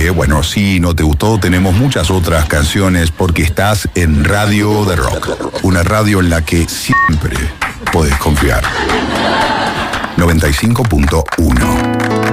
que, bueno, si no te gustó, tenemos muchas otras canciones porque estás en Radio de Rock. Una radio en la que siempre podés confiar. 95.1